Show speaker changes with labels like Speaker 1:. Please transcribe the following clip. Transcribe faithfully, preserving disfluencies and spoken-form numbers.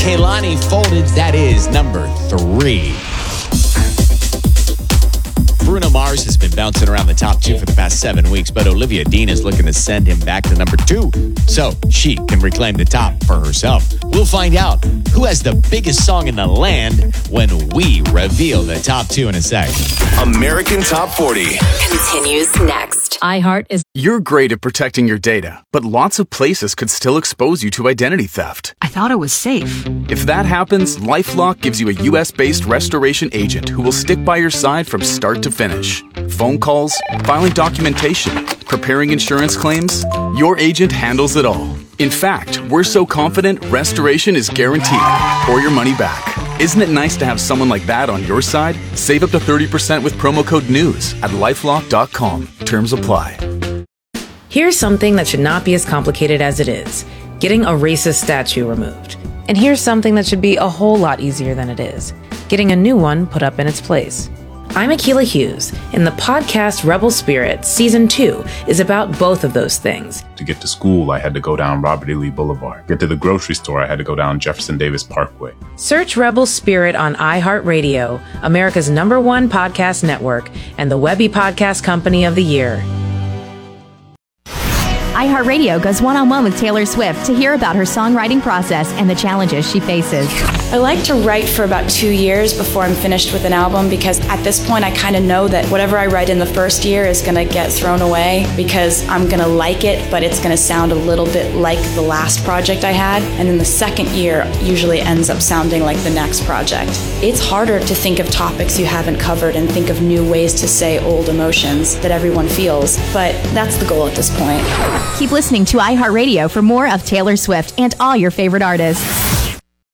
Speaker 1: Kehlani Folded. That is number three. Bruno Mars has been bouncing around the top two for the past seven weeks, but Olivia Dean is looking to send him back to number two so she can reclaim the top for herself. We'll find out who has the biggest song in the land when we reveal the top two in a sec.
Speaker 2: American Top forty
Speaker 3: continues next.
Speaker 4: iHeart is...
Speaker 5: You're great at protecting your data, but lots of places could still expose you to identity theft.
Speaker 4: I thought it was safe.
Speaker 5: If that happens, LifeLock gives you a U S-based restoration agent who will stick by your side from start to finish. Phone calls, filing documentation, preparing insurance claims, your agent handles it all. In fact, we're so confident restoration is guaranteed or your money back. Isn't it nice to have someone like that on your side? Save up to thirty percent with promo code NEWS at lifelock dot com. Terms apply.
Speaker 6: Here's something that should not be as complicated as it is. Getting a racist statue removed. And here's something that should be a whole lot easier than it is. Getting a new one put up in its place. I'm Akilah Hughes, and the podcast Rebel Spirit Season two is about both of those things.
Speaker 7: To get to school, I had to go down Robert E. Lee Boulevard. Get to the grocery store, I had to go down Jefferson Davis Parkway.
Speaker 6: Search Rebel Spirit on iHeartRadio, America's number one podcast network, and the Webby Podcast Company of the Year.
Speaker 8: iHeartRadio goes one-on-one with Taylor Swift to hear about her songwriting process and the challenges she faces.
Speaker 9: I like to write for about two years before I'm finished with an album because at this point I kind of know that whatever I write in the first year is going to get thrown away because I'm going to like it, but it's going to sound a little bit like the last project I had. And then the second year usually ends up sounding like the next project. It's harder to think of topics you haven't covered and think of new ways to say old emotions that everyone feels, but that's the goal at this point.
Speaker 8: Keep listening to iHeartRadio for more of Taylor Swift and all your favorite artists.